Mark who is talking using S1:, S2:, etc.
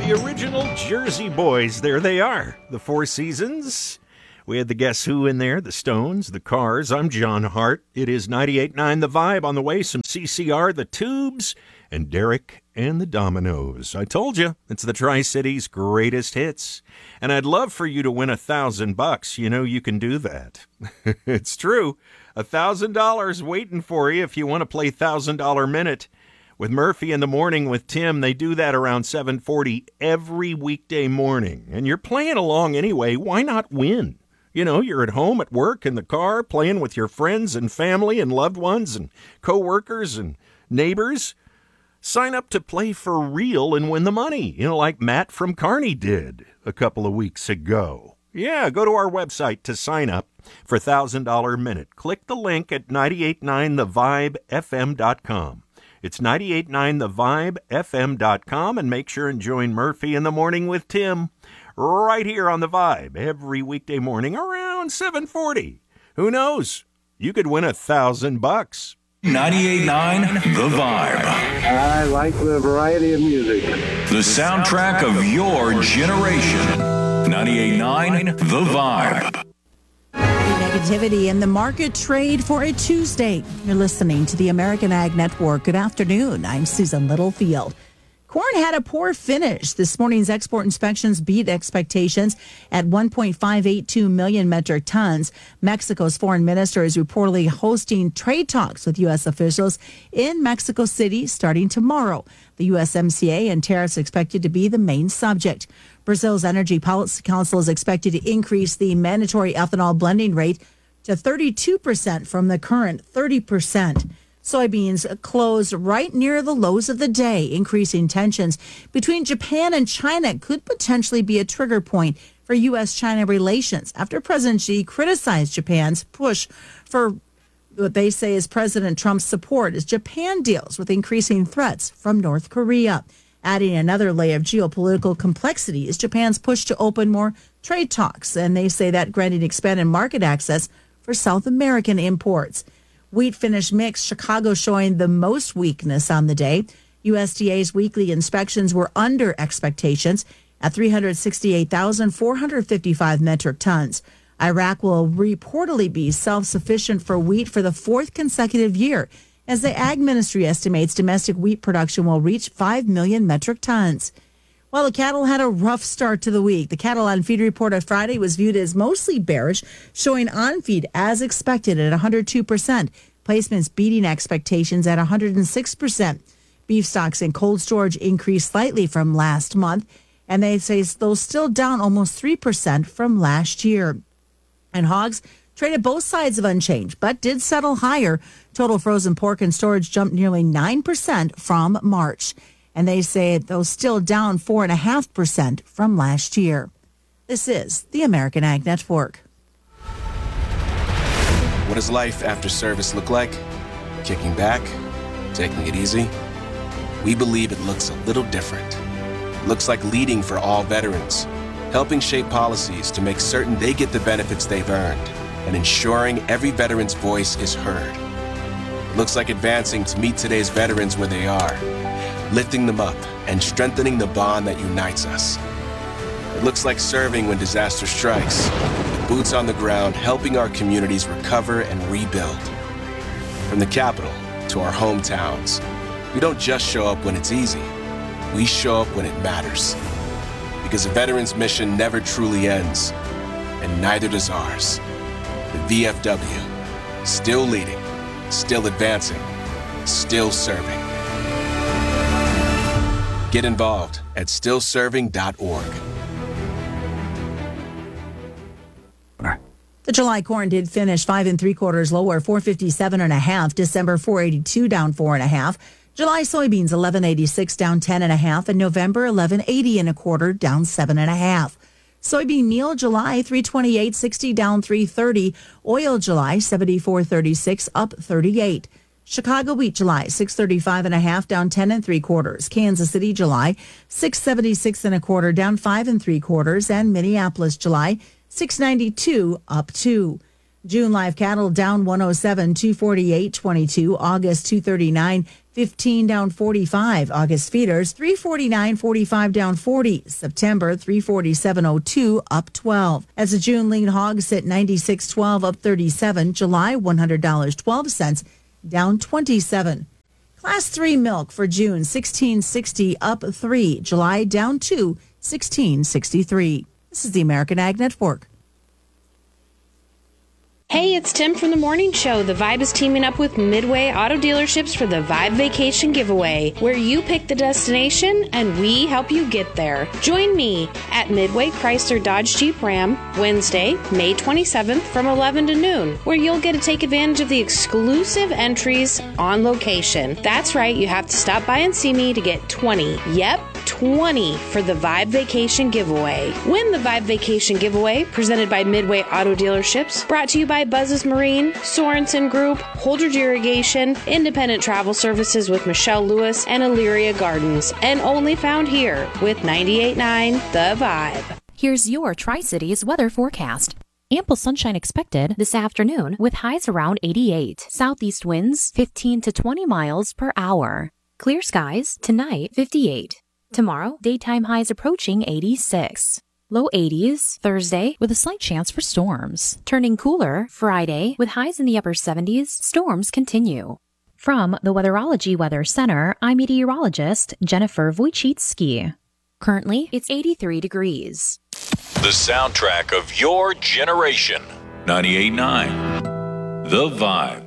S1: The original Jersey Boys. There they are. The Four Seasons. We had the Guess Who in there, the Stones, the Cars. I'm John Hart. It is 98.9 The Vibe. On the way, some CCR, the Tubes, and Derek and the Dominoes. I told you, it's the Tri-Cities' greatest hits. And I'd love for you to win $1,000. You know you can do that. It's true. $1,000 waiting for you if you want to play $1,000 Minute. With Murphy in the Morning with Tim, they do that around 7:40 every weekday morning. And you're playing along anyway. Why not win? You know, you're at home, at work, in the car, playing with your friends and family and loved ones and co-workers and neighbors. Sign up to play for real and win the money, you know, like Matt from Kearney did a couple of weeks ago. Yeah, go to our website to sign up for $1,000 Minute. Click the link at 989thevibefm.com. It's 989thevibefm.com, and make sure and join Murphy in the Morning with Tim right here on The Vibe every weekday morning around 7:40. Who knows? You could win $1,000.
S2: 98.9 The Vibe.
S3: I like the variety of music.
S2: The soundtrack of your generation. 98.9 The Vibe.
S4: Negativity in the market trade for a Tuesday. You're listening to the American Ag Network. Good afternoon. I'm Susan Littlefield. Corn had a poor finish. This morning's export inspections beat expectations at 1.582 million metric tons. Mexico's foreign minister is reportedly hosting trade talks with U.S. officials in Mexico City starting tomorrow. The USMCA and tariffs expected to be the main subject. Brazil's Energy Policy Council is expected to increase the mandatory ethanol blending rate to 32% from the current 30%. Soybeans closed right near the lows of the day. Increasing tensions between Japan and China could potentially be a trigger point for U.S.-China relations after President Xi criticized Japan's push for what they say is President Trump's support as Japan deals with increasing threats from North Korea. Adding another layer of geopolitical complexity is Japan's push to open more trade talks, and they say that granting expanded market access for South American imports. Wheat finished mixed, Chicago showing the most weakness on the day. USDA's weekly inspections were under expectations at 368,455 metric tons. Iraq will reportedly be self-sufficient for wheat for the fourth consecutive year, as the Ag Ministry estimates domestic wheat production will reach 5 million metric tons. While the cattle had a rough start to the week, the cattle on feed report on Friday was viewed as mostly bearish, showing on feed as expected at 102%, placements beating expectations at 106%. Beef stocks in cold storage increased slightly from last month, and they say those still down almost 3% from last year. And hogs traded both sides of unchanged, but did settle higher. Total frozen pork and storage jumped nearly 9% from March. And they say those still down 4.5% from last year. This is the American Ag Network.
S5: What does life after service look like? Kicking back? Taking it easy? We believe it looks a little different. It looks like leading for all veterans, helping shape policies to make certain they get the benefits they've earned, and ensuring every veteran's voice is heard. It looks like advancing to meet today's veterans where they are, lifting them up and strengthening the bond that unites us. It looks like serving when disaster strikes, with boots on the ground helping our communities recover and rebuild. From the capital to our hometowns, we don't just show up when it's easy, we show up when it matters. Because a veteran's mission never truly ends, and neither does ours. The VFW, still leading, still advancing, still serving. Get involved at stillserving.org.
S4: The July corn did finish 5 3/4 lower, 457.5. December 482, down 4.5. July soybeans 1186, down 10.5, and November 1180.25, down 7.5. Soybean meal July 328.60, down 330. Oil July 74.36, up 38. Chicago wheat July 635.5, down 10 3/4. Kansas City July 676.25, down 5 3/4, and Minneapolis July 692, up 2. June live cattle down 107, 248.22. August 239.15 down 45. August feeders 349.45 down 40. September 347.02 up 12. As of June, lean hogs sit 96.12 up 37. July $100.12 down 27. Class 3 milk for June 16.60 up 3. July down 2, 16.63. This is the American Ag Network.
S6: Hey, it's Tim from The Morning Show. The Vibe is teaming up with Midway Auto Dealerships for the Vibe Vacation Giveaway, where you pick the destination and we help you get there. Join me at Midway Chrysler Dodge Jeep Ram Wednesday, May 27th from 11 to noon, where you'll get to take advantage of the exclusive entries on location. That's right, you have to stop by and see me to get 20. Yep, 20 for the Vibe Vacation Giveaway. Win the Vibe Vacation Giveaway, presented by Midway Auto Dealerships, brought to you by Buzz's Marine, Sorensen Group, Holdridge Irrigation, Independent Travel Services with Michelle Lewis, and Illyria Gardens, and only found here with 98.9 The Vibe.
S7: Here's your Tri-Cities weather forecast. Ample sunshine expected this afternoon with highs around 88. Southeast winds 15 to 20 miles per hour. Clear skies tonight 58. Tomorrow, daytime highs approaching 86. Low 80s Thursday with a slight chance for storms. Turning cooler Friday with highs in the upper 70s. Storms continue. From the Weatherology Weather Center, I'm meteorologist Jennifer Wojcicki. Currently, it's 83 degrees.
S2: The soundtrack of your generation. 98.9 The Vibe.